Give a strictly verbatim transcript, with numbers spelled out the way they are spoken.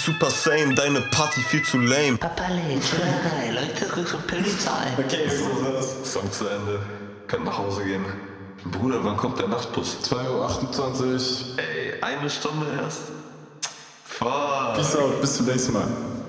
Super Saiyan, deine Party viel zu lame. Papa lädt, geil, Leute, rück zur Polizei. Okay, so das. Song zu Ende. Kann nach Hause gehen. Bruder, wann kommt der Nachtbus? zwei Uhr achtundzwanzig. Ey, eine Stunde erst? Fuck. Peace out, bis zum nächsten Mal.